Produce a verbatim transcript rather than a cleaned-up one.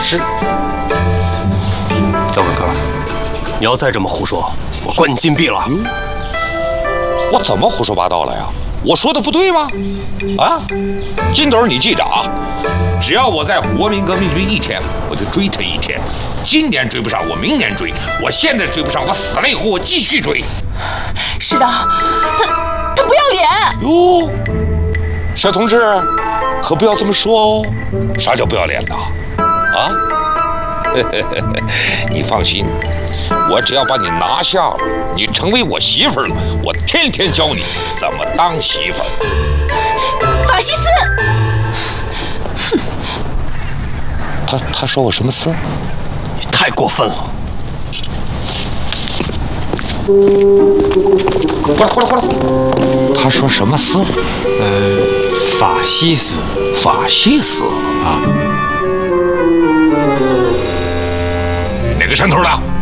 是。 赵哥哥，你要再这么胡说，我关你禁闭了。 嗯，我怎么胡说八道了呀？我说的不对吗？啊，金斗，你记着啊，只要我在国民革命军一天，我就追他一天。今年追不上，我明年追；我现在追不上，我死了以后我继续追。 师长，他他不要脸哟，小同志，可不要这么说哦。啥叫不要脸呐？啊？你放心，我只要把你拿下了，你成为我媳妇儿了，我天天教你怎么当媳妇儿。 法西斯！ 他他说我什么事？ 你太过分了！ 过来过来过来！他说什么事？ 呃，法西斯， 法西斯啊？哪个山头的？